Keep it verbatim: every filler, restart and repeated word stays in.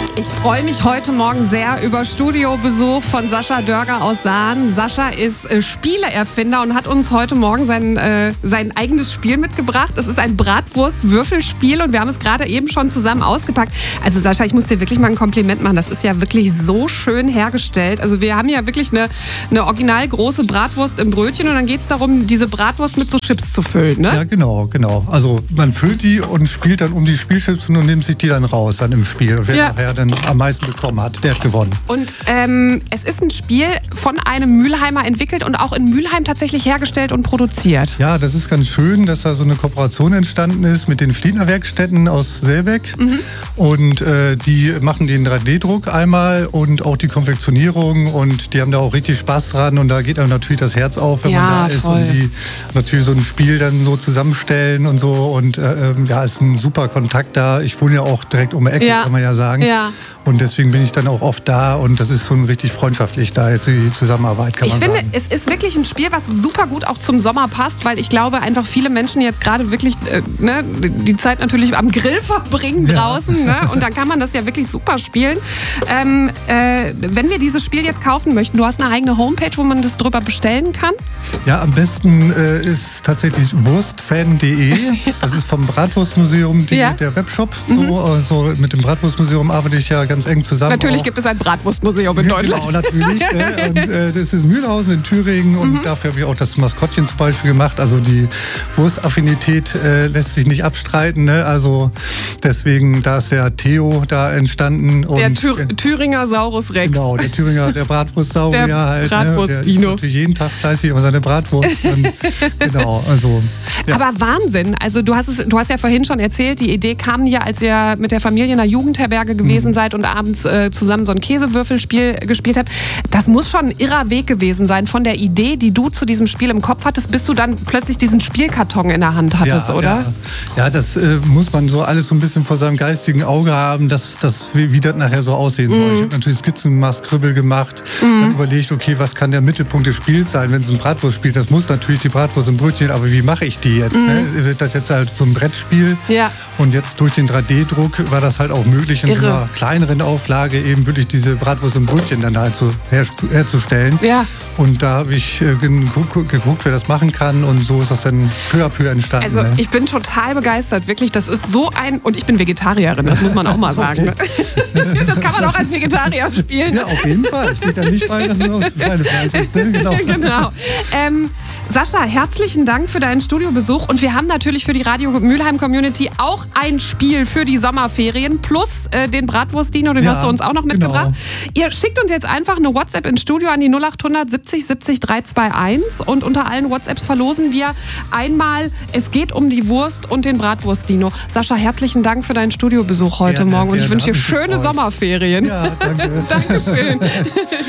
Ich freue mich heute Morgen sehr über Studiobesuch von Sascha Dörger aus Sahn. Sascha ist äh, Spieleerfinder und hat uns heute Morgen sein, äh, sein eigenes Spiel mitgebracht. Es ist ein Bratwurst-Würfelspiel und wir haben es gerade eben schon zusammen ausgepackt. Also Sascha, ich muss dir wirklich mal ein Kompliment machen. Das ist ja wirklich so schön hergestellt. Also wir haben ja wirklich eine, eine original große Bratwurst im Brötchen und dann geht es darum, diese Bratwurst mit so Chips zu füllen, ne? Ja, genau, genau. Also man füllt die und spielt dann um die Spielchips und nimmt sich die dann raus dann im Spiel. Und wer Ja. nachher dann am meisten bekommen hat, der hat gewonnen. Und ähm, es ist ein Spiel von einem Mülheimer entwickelt und auch in Mülheim tatsächlich hergestellt und produziert. Ja, das ist ganz schön, dass da so eine Kooperation entstanden ist mit den Fliedner Werkstätten aus Selbeck. Mhm. Und äh, die machen den drei D Druck einmal und auch die Konfektionierung und die haben da auch richtig Spaß dran und da geht einem natürlich das Herz auf, wenn Ja, man da ist voll. und die natürlich so ein Spiel dann so zusammenstellen und so und äh, ja, ist ein super Kontakt da. Ich wohne ja auch direkt um die Ecke, Ja. kann man ja sagen. Ja. Und deswegen bin ich dann auch oft da und das ist schon richtig freundschaftlich da jetzt die Zusammenarbeit, kann Ich man finde, sagen. es ist wirklich ein Spiel, was super gut auch zum Sommer passt, weil ich glaube, einfach viele Menschen jetzt gerade wirklich äh, ne, die Zeit natürlich am Grill verbringen Ja. draußen. Ne? Und dann kann man das ja wirklich super spielen. Ähm, äh, wenn wir dieses Spiel jetzt kaufen möchten, du hast eine eigene Homepage, wo man das drüber bestellen kann? Ja, am besten äh, ist tatsächlich wurstfan punkt de. Das ist vom Bratwurstmuseum, die, Ja. der Webshop. So, also mit dem Bratwurstmuseum arbeite ich ja ganz eng zusammen. Natürlich auch. gibt es ein Bratwurstmuseum in Deutschland. Genau, natürlich. Ne? Und, äh, das ist Mühlhausen in Thüringen und Mhm. dafür habe ich auch das Maskottchen zum Beispiel gemacht. Also die Wurstaffinität äh, lässt sich nicht abstreiten. Ne? Also deswegen, da ist der Theo da entstanden. Und, Der Thür Thüringer Saurus Rex. Genau, der Thüringer, der Bratwurstsaurier Der halt. Bratwurst-Dino. Ne? Der isst natürlich jeden Tag fleißig immer seine Bratwurst. Und, genau, also. Ja. Aber Wahnsinn. Also du hast es, du hast ja vorhin schon erzählt, die Idee kam ja, als ihr mit der Familie in der Jugendherberge gewesen Mhm. seid und abends äh, zusammen so ein Käsewürfelspiel gespielt habt. Das muss schon ein irrer Weg gewesen sein von der Idee, die du zu diesem Spiel im Kopf hattest, bis du dann plötzlich diesen Spielkarton in der Hand hattest, ja, oder? Ja, ja das äh, muss man so alles so ein bisschen vor seinem geistigen Auge haben, dass, dass, wie, wie das nachher so aussehen soll. Mhm. Ich habe natürlich Skizzen, Maßkrübbel gemacht, Mhm. dann überlegt, okay, was kann der Mittelpunkt des Spiels sein, wenn es ein Bratwurstspiel, das muss natürlich die Bratwurst im Brötchen, aber wie mache ich die jetzt? Mhm. Ne? Wird das jetzt halt so ein Brettspiel? Ja. Und jetzt durch den drei D Druck war das halt auch möglich, in so Irre. einer kleineren Auflage eben wirklich diese Bratwurst im Brötchen dann halt so her, herzustellen. Ja. Und da habe ich äh, geguckt, geguckt, wer das machen kann und so ist das dann peu à peu entstanden. Also ne? ich bin total begeistert, wirklich. Das ist so ein... Und ich bin Vegetarierin, das muss man auch mal sagen. Ne? Das kann man auch als Vegetarier spielen. Ja, auf jeden Fall. Steht da nicht bei, dass es aus Schweinefleisch ist. Ne? Genau. Genau. Ähm, Sascha, herzlichen Dank für deinen Studiobesuch und wir haben natürlich für die Radio Mülheim Community auch ein Spiel für die Sommerferien plus äh, den Bratwurst-Dino, den Ja, hast du uns auch noch genau. mitgebracht. Ihr schickt uns jetzt einfach eine WhatsApp ins Studio an die null acht hundert siebzig siebzig dreihunderteinundzwanzig und unter allen WhatsApps verlosen wir einmal, es geht um die Wurst und den Bratwurst-Dino. Sascha, herzlichen Dank für deinen Studiobesuch heute Gerne, Morgen und ich gerne, wünsche dir hat mich schöne gefreut. Sommerferien. Ja, danke. Dankeschön.